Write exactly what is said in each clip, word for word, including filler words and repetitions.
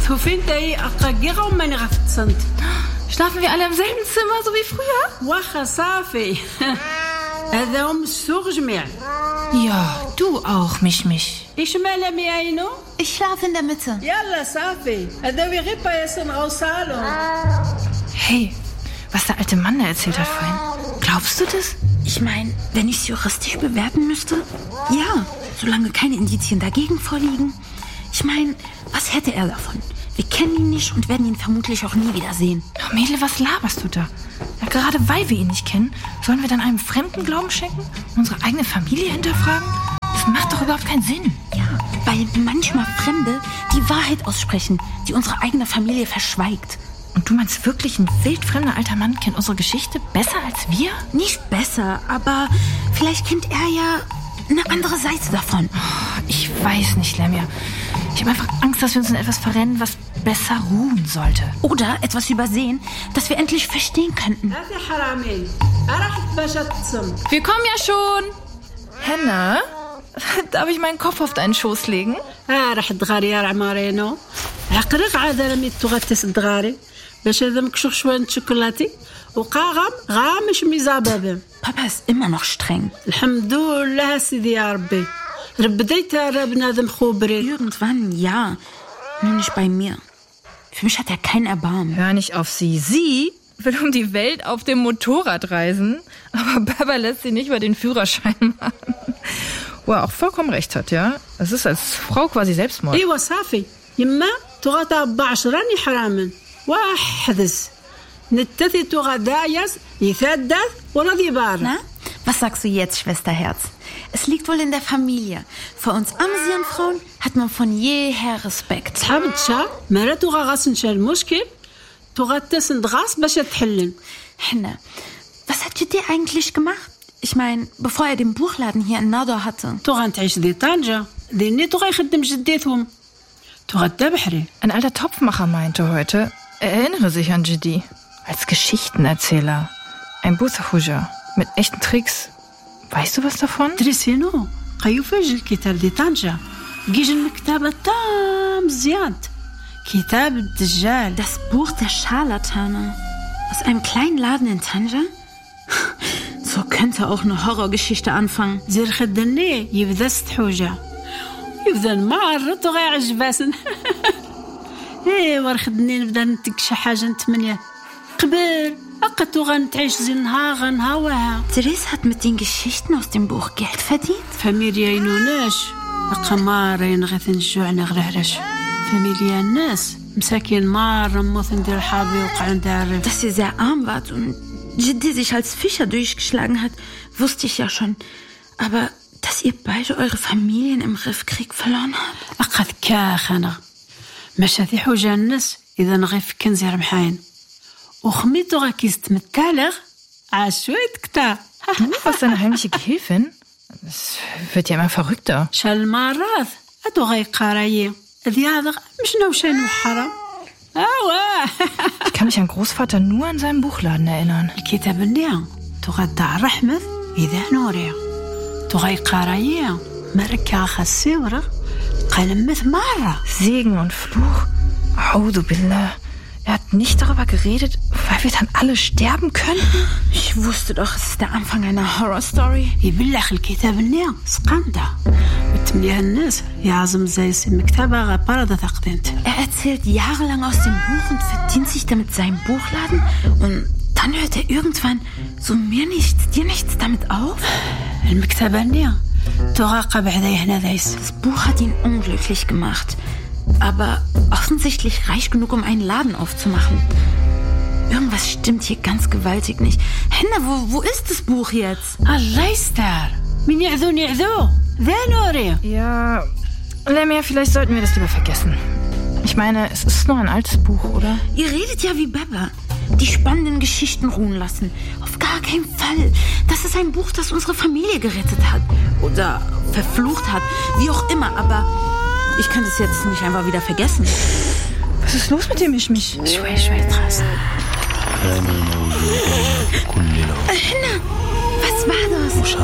Schlafen wir alle im selben Zimmer, so wie früher? Ja, du auch, mich, mich. Ich schlafe in der Mitte. Hey, was der alte Mann da erzählt hat vorhin. Glaubst du das? Ich meine, wenn ich es juristisch bewerten müsste, ja, solange keine Indizien dagegen vorliegen. Ich meine, was hätte er davon? Wir kennen ihn nicht und werden ihn vermutlich auch nie wieder sehen. Oh, Mädel, was laberst du da? Ja, gerade weil wir ihn nicht kennen, sollen wir dann einem Fremden Glauben schenken? Unsere eigene Familie hinterfragen? Das macht doch überhaupt keinen Sinn. Ja, weil manchmal Fremde die Wahrheit aussprechen, die unsere eigene Familie verschweigt. Und du meinst wirklich, ein wildfremder alter Mann kennt unsere Geschichte besser als wir? Nicht besser, aber vielleicht kennt er ja eine andere Seite davon. Oh, ich weiß nicht, Lemja. Ich habe einfach Angst, dass wir uns in etwas verrennen, was besser ruhen sollte. Oder etwas übersehen, das wir endlich verstehen könnten. Wir kommen ja schon. Henna, darf ich meinen Kopf auf deinen Schoß legen? Papa ist immer noch streng. Irgendwann, ja. Nur nicht bei mir. Für mich hat er kein Erbarmen. Hör nicht auf sie. Sie will um die Welt auf dem Motorrad reisen, aber Baba lässt sie nicht mal den Führerschein machen. Wo er auch vollkommen recht hat, ja? Es ist als Frau quasi Selbstmord. Na? Was sagst du jetzt, Schwesterherz? Es liegt wohl in der Familie. Für uns Amsian-Frauen hat man von jeher Respekt. Henna, was hat Jiddi eigentlich gemacht? Ich meine, bevor er den Buchladen hier in Nador hatte. Ein alter Topfmacher meinte heute, er erinnere sich an Jiddi als Geschichtenerzähler. Ein Busahuja mit echten Tricks. Weißt du was davon? Das Buch der Scharlatane. Aus einem kleinen Laden in Tanja? So könnte auch eine Horrorgeschichte anfangen. Therese hat mit den Geschichten aus dem Buch Geld verdient? Familie ينوناش القمار ينغث الجوع نغرهرش Familie الناس مساكين مار موت ندير حابي وقع عندها الريف. Dass ihr sehr arm wart und Jiddi sich als Fischer durchgeschlagen hat, wusste ich ja schon. Aber dass ihr beide eure Familien im Riffkrieg verloren habt? أخذ كاخنا مشاثي حوجة الناس إذا نغيف كنزي رمحين وخميتو غاكيست متالغ عشويت كتار. Du warst deine heimliche Gehilfin? Das wird ja immer verrückter. شال مرات أدو غاي قرايي أذي هذا مش نوشان وحرام. Ich kann mich an Großvater nur an seinem Buchladen erinnern. الكتاب النيا تغدى رحمة إذا نوريا تغاي قرايي مركا خسيورة قلمت مرة. Segen und Fluch. Audu billah. Er hat nicht darüber geredet, weil wir dann alle sterben könnten. Ich wusste doch, es ist der Anfang einer Horrorstory. يبلغ الكتاب النيا سقندا وتمليها الناس يعزم زي المكتبة غبارة تقدنت. Er erzählt jahrelang aus dem Buch und verdient sich damit seinen Buchladen und dann hört er irgendwann so mir nichts, dir nichts damit auf. المكتبة النيا تراقب عليه هنا ذايس. Das Buch hat ihn unglücklich gemacht. Aber offensichtlich reich genug, um einen Laden aufzumachen. Irgendwas stimmt hier ganz gewaltig nicht. Henna, wo, wo ist das Buch jetzt? Allah yastar. Min ya'dhu ni'dhu. Dha Nuri. Ja, Lemja, vielleicht sollten wir das lieber vergessen. Ich meine, es ist nur ein altes Buch, oder? Ihr redet ja wie Baba. Die spannenden Geschichten ruhen lassen. Auf gar keinen Fall. Das ist ein Buch, das unsere Familie gerettet hat. Oder verflucht hat. Wie auch immer, aber ich kann das jetzt nicht einfach wieder vergessen. Was ist los mit dem Mischmisch? شوي شوي تراس. Henna, was war das?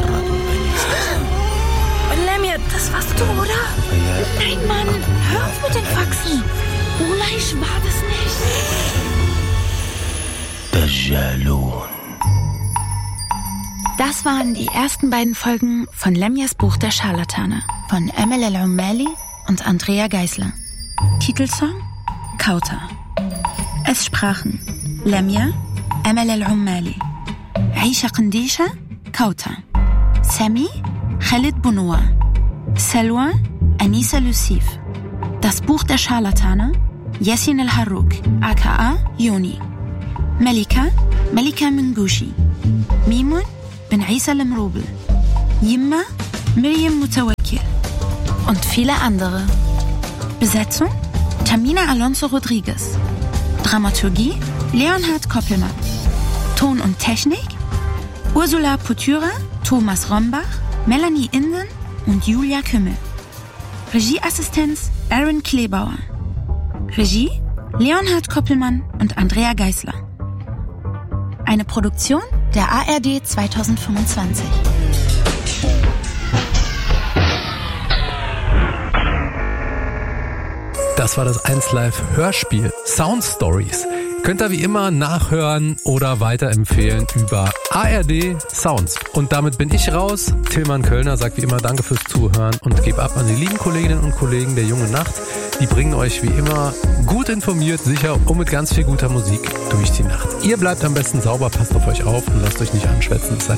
Lemja, das warst du, oder? Nein, Mann, hör auf mit den Faxen. Ulay Dajjalun. Das waren die ersten beiden Folgen von Lemjas Buch der Scharlatane von Amel El-Ummali und Andrea Geisler. Titelsong Kauter. Es sprachen Lemja, Amel El-Ummali, Aisha Qandisha, Kauter, Sami, Khalid Bounoua, Selwa, Anissa Lucif. Das Buch der Scharlatane, Yassin El-Harrouk, aka Yoni. Melika, Melika Mungushi. Mimun, bin Isa Lemrobel. Yimma, Miriam Mutawakkil. Und viele andere. Besetzung, Tamina Alonso Rodriguez. Dramaturgie, Leonhard Koppelmann. Ton und Technik, Ursula Potyra, Thomas Rombach, Melanie Inden und Julia Kümmel. Regieassistenz, Aaron Klebauer. Regie, Leonhard Koppelmann und Andrea Geisler. Eine Produktion der A R D zweitausendfünfundzwanzig. Das war das eins Live Hörspiel Sound Stories. Könnt ihr wie immer nachhören oder weiterempfehlen über A R D Sounds. Und damit bin ich raus. Tillmann Kölner sagt wie immer Danke fürs Zuhören und gebe ab an die lieben Kolleginnen und Kollegen der Jungen Nacht. Die bringen euch wie immer gut informiert, sicher und mit ganz viel guter Musik durch die Nacht. Ihr bleibt am besten sauber, passt auf euch auf und lasst euch nicht anschwätzen. Es sei